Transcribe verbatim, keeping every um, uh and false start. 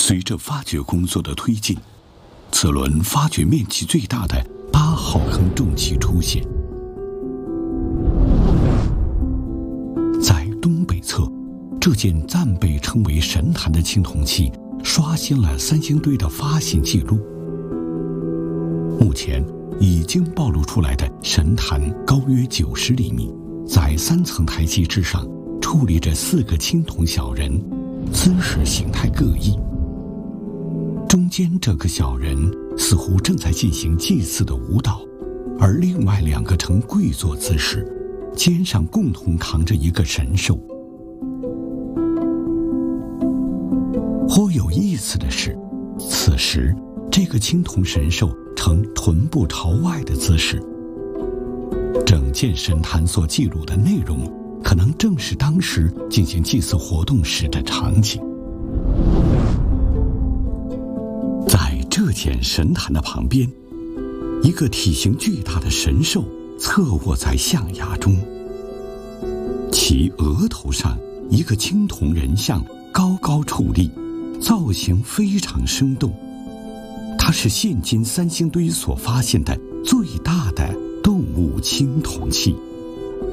随着发掘工作的推进，此轮发掘面积最大的八号坑重器出现。在东北侧，这件暂被称为神坛的青铜器刷新了三星堆的发现记录。目前已经暴露出来的神坛高约九十厘米，在三层台基之上矗立着四个青铜小人，姿势形态各异。中间这个小人似乎正在进行祭祀的舞蹈，而另外两个呈跪坐姿势，肩上共同扛着一个神兽。颇有意思的是，此时这个青铜神兽呈臀部朝外的姿势。整件神坛所记录的内容，可能正是当时进行祭祀活动时的场景。在这件神坛的旁边，一个体型巨大的神兽侧卧在象牙中，其额头上一个青铜人像高高矗立，造型非常生动。它是现今三星堆所发现的最大的动物青铜器。